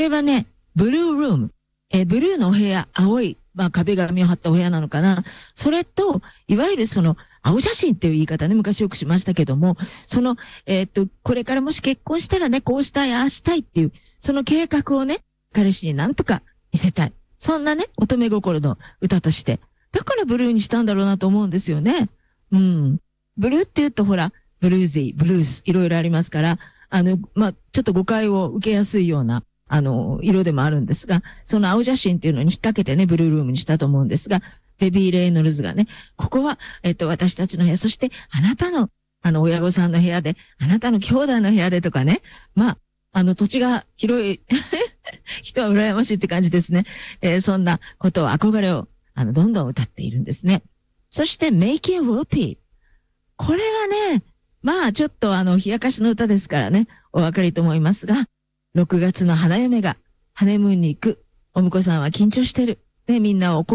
れはね、ブルールーム。ブルーのお部屋、青い、壁紙を貼ったお部屋なのかな。それと、いわゆる青写真っていう言い方ね、昔よくしましたけども、これからもし結婚したらね、こうしたい、ああしたいっていう、その計画をね、彼氏になんとか見せたい。そんなね、乙女心の歌として。だからブルーにしたんだろうなと思うんですよね。うん。ブルーって言うとほら、ブルージー、ブルース、いろいろありますから、ちょっと誤解を受けやすいような、色でもあるんですが、その青写真っていうのに引っ掛けてね、ブルールームにしたと思うんですが、デビー・レイノルズがね、ここは、私たちの部屋、そしてあなたの、親御さんの部屋で、あなたの兄弟の部屋でとかね、土地が広い人は羨ましいって感じですね。そんなことを憧れを、どんどん歌っているんですね。そして、Make It Whoopee。これはね、ちょっと冷やかしの歌ですからね、お分かりと思いますが、6月の花嫁がハネムーンに行く。お婿さんは緊張してる。ね、みんなを